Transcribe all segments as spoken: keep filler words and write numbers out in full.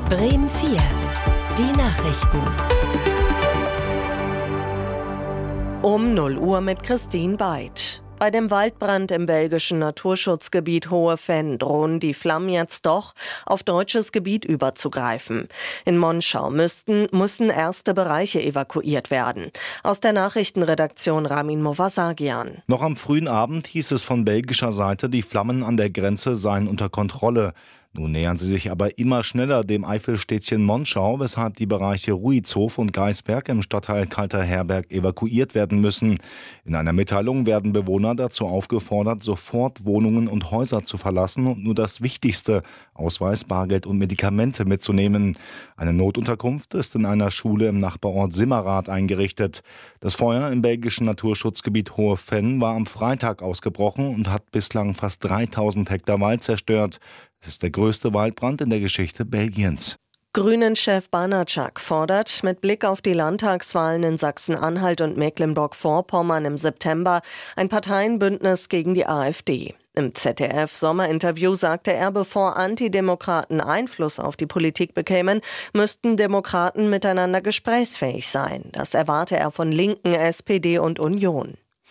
Bremen vier. Die Nachrichten. Um null Uhr mit Christine Beid. Bei dem Waldbrand im belgischen Naturschutzgebiet Hohe Venn drohen die Flammen jetzt doch, auf deutsches Gebiet überzugreifen. In Monschau müssten, müssen erste Bereiche evakuiert werden. Aus der Nachrichtenredaktion Ramin Movasagian. Noch am frühen Abend hieß es von belgischer Seite, die Flammen an der Grenze seien unter Kontrolle. Nun nähern sie sich aber immer schneller dem Eifelstädtchen Monschau, weshalb die Bereiche Ruitzhof und Geisberg im Stadtteil Kalter Herberg evakuiert werden müssen. In einer Mitteilung werden Bewohner dazu aufgefordert, sofort Wohnungen und Häuser zu verlassen und nur das Wichtigste, Ausweis, Bargeld und Medikamente mitzunehmen. Eine Notunterkunft ist in einer Schule im Nachbarort Simmerath eingerichtet. Das Feuer im belgischen Naturschutzgebiet Hohe Venn war am Freitag ausgebrochen und hat bislang fast dreitausend Hektar Wald zerstört. Es ist der größte Waldbrand in der Geschichte Belgiens. Grünen-Chef Banacak fordert mit Blick auf die Landtagswahlen in Sachsen-Anhalt und Mecklenburg-Vorpommern im September ein Parteienbündnis gegen die AfD. Im Z D F-Sommerinterview sagte er, bevor Antidemokraten Einfluss auf die Politik bekämen, müssten Demokraten miteinander gesprächsfähig sein. Das erwarte er von Linken, S P D und Union.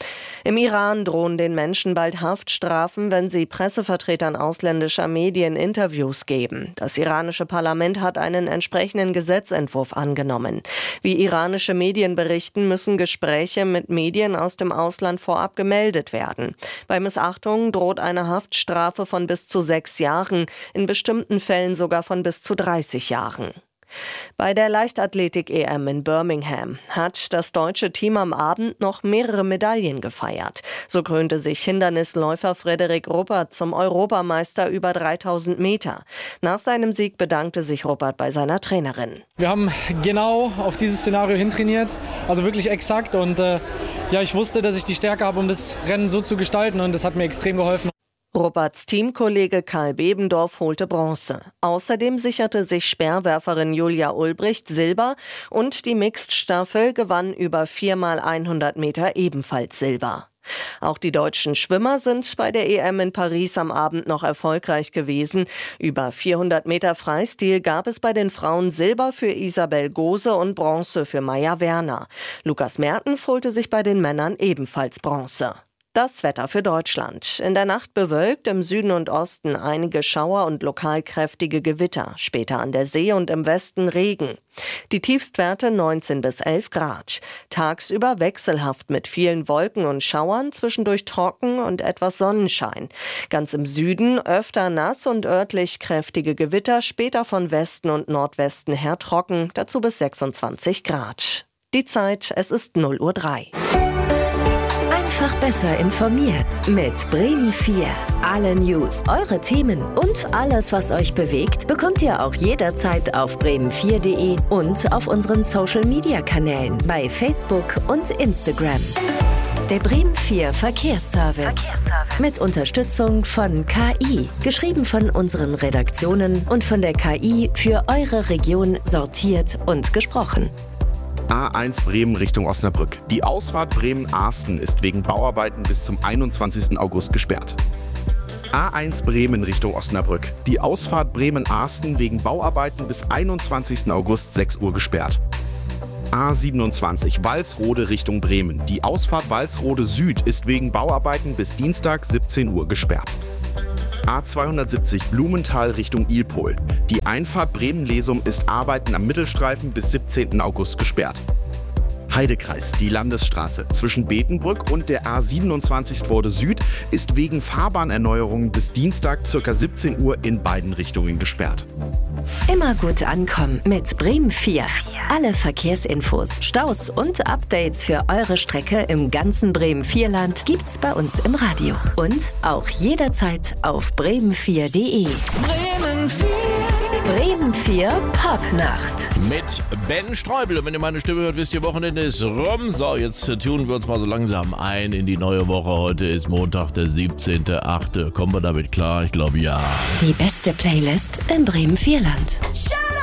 Im Iran drohen den Menschen bald Haftstrafen, wenn sie Pressevertretern ausländischer Medien Interviews geben. Das iranische Parlament hat einen entsprechenden Gesetzentwurf angenommen. Wie iranische Medien berichten, müssen Gespräche mit Medien aus dem Ausland vorab gemeldet werden. Bei Missachtung droht eine Haftstrafe von bis zu sechs Jahren, in bestimmten Fällen sogar von bis zu dreißig Jahren. Bei der Leichtathletik-E M in Birmingham hat das deutsche Team am Abend noch mehrere Medaillen gefeiert. So krönte sich Hindernisläufer Frederik Ruppert zum Europameister über dreitausend Meter. Nach seinem Sieg bedankte sich Ruppert bei seiner Trainerin. Wir haben genau auf dieses Szenario hintrainiert, also wirklich exakt. Und äh, ja, ich wusste, dass ich die Stärke habe, um das Rennen so zu gestalten, und das hat mir extrem geholfen. Rupperts Teamkollege Karl Bebendorf holte Bronze. Außerdem sicherte sich Speerwerferin Julia Ulbricht Silber und die Mixed-Staffel gewann über vier mal hundert Meter ebenfalls Silber. Auch die deutschen Schwimmer sind bei der E M in Paris am Abend noch erfolgreich gewesen. Über vierhundert Meter Freistil gab es bei den Frauen Silber für Isabel Gose und Bronze für Maja Werner. Lukas Mertens holte sich bei den Männern ebenfalls Bronze. Das Wetter für Deutschland. In der Nacht bewölkt, im Süden und Osten einige Schauer und lokal kräftige Gewitter. Später an der See und im Westen Regen. Die Tiefstwerte neunzehn bis elf Grad. Tagsüber wechselhaft mit vielen Wolken und Schauern, zwischendurch trocken und etwas Sonnenschein. Ganz im Süden öfter nass und örtlich kräftige Gewitter, später von Westen und Nordwesten her trocken, dazu bis sechsundzwanzig Grad. Die Zeit, es ist null Uhr drei. Einfach besser informiert mit Bremen vier. Alle News, eure Themen und alles, was euch bewegt, bekommt ihr auch jederzeit auf bremen vier punkt de und auf unseren Social-Media-Kanälen bei Facebook und Instagram. Der Bremen vier Verkehrsservice. Verkehrsservice. Mit Unterstützung von K I. Geschrieben von unseren Redaktionen und von der K I für eure Region sortiert und gesprochen. A eins Bremen Richtung Osnabrück. Die Ausfahrt Bremen-Arsten ist wegen Bauarbeiten bis zum einundzwanzigsten August gesperrt. A eins Bremen Richtung Osnabrück. Die Ausfahrt Bremen-Arsten wegen Bauarbeiten bis einundzwanzigsten August sechs Uhr gesperrt. A siebenundzwanzig Walsrode Richtung Bremen. Die Ausfahrt Walsrode Süd ist wegen Bauarbeiten bis Dienstag siebzehn Uhr gesperrt. A zweihundertsiebzig Blumenthal Richtung Ilpol. Die Einfahrt Bremen-Lesum ist Arbeiten am Mittelstreifen bis siebzehnten August gesperrt. Heidekreis, die Landesstraße zwischen Betenbrück und der A siebenundzwanzig Voorde Süd ist wegen Fahrbahnerneuerungen bis Dienstag ca. siebzehn Uhr in beiden Richtungen gesperrt. Immer gut ankommen mit Bremen vier. Alle Verkehrsinfos, Staus und Updates für eure Strecke im ganzen Bremen vier Land gibt's bei uns im Radio. Und auch jederzeit auf bremen vier punkt de. Bremen vier. Bremen vier Popnacht. Mit Ben Streubel. Und wenn ihr meine Stimme hört, wisst ihr, Wochenende ist rum. So, jetzt tunen wir uns mal so langsam ein in die neue Woche. Heute ist Montag, der siebzehnten achte Kommen wir damit klar? Ich glaube, ja. Die beste Playlist im Bremen vier Land.